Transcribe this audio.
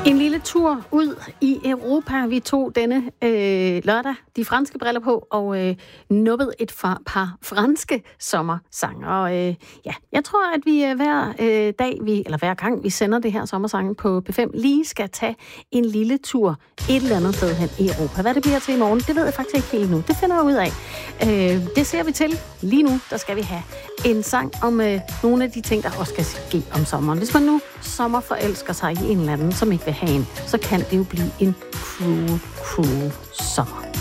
En lille tur ud i Europa. Vi tog denne lørdag de franske briller på og nubbede et par franske sommersange. Og jeg tror, at vi hver gang vi sender det her sommersange på P5, lige skal tage en lille tur et eller andet sted hen i Europa. Hvad det bliver til i morgen, det ved jeg faktisk ikke helt nu. Det finder jeg ud af. Det ser vi til. Lige nu, der skal vi have en sang om nogle af de ting, der også skal ske om sommeren. Hvis man nu sommerforelsker sig i en eller anden, som ikke vil have en, så kan det jo blive en cruel sommer.